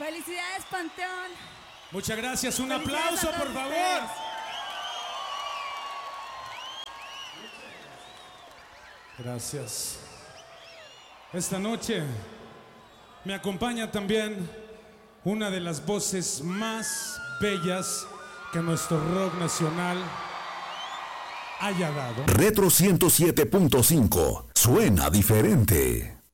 Felicidades, Panteón. Muchas gracias, un aplauso por favor. Ustedes. Gracias. Esta noche me acompaña también una de las voces más bellas que nuestro rock nacional haya dado. Retro 107.5 suena diferente.